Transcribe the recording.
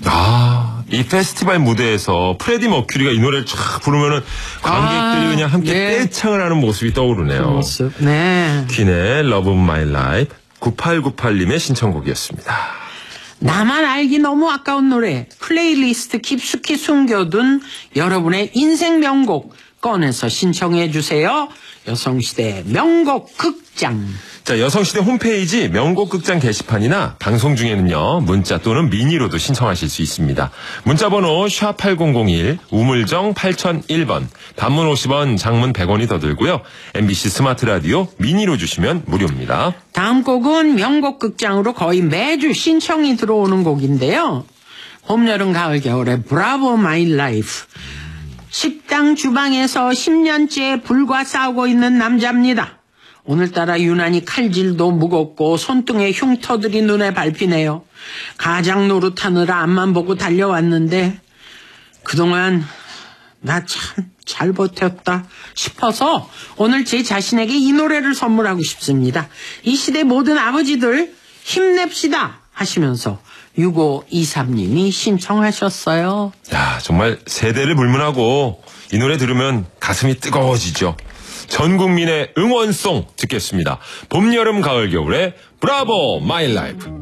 이 페스티벌 무대에서 프레디 머큐리가 이 노래를 쫙 부르면은 관객들이 그냥 함께 떼창을 하는 모습이 떠오르네요. 그 모습. 네. 퀸의 Love of My Life 9898님의 신청곡이었습니다. 나만 알기 너무 아까운 노래 플레이리스트 깊숙이 숨겨둔 여러분의 인생 명곡 꺼내서 신청해 주세요. 여성시대 명곡 극장. 자, 여성시대 홈페이지 명곡 극장 게시판이나 방송 중에는요 문자 또는 미니로도 신청하실 수 있습니다. 문자번호 #8001 우물정 8001번 단문 50원 장문 100원이 더 들고요. MBC 스마트 라디오 미니로 주시면 무료입니다. 다음 곡은 명곡 극장으로 거의 매주 신청이 들어오는 곡인데요. 봄, 여름, 가을, 겨울의 브라보 마이 라이프. 식당 주방에서 10년째 불과 싸우고 있는 남자입니다. 오늘따라 유난히 칼질도 무겁고 손등에 흉터들이 눈에 밟히네요. 가장 노릇하느라 앞만 보고 달려왔는데 그동안 나 참 잘 버텼다 싶어서 오늘 제 자신에게 이 노래를 선물하고 싶습니다. 이 시대 모든 아버지들 힘냅시다 하시면서 6523님이 신청하셨어요. 야, 정말 세대를 불문하고 이 노래 들으면 가슴이 뜨거워지죠. 전 국민의 응원송 듣겠습니다. 봄, 여름, 가을, 겨울의 브라보 마이 라이프.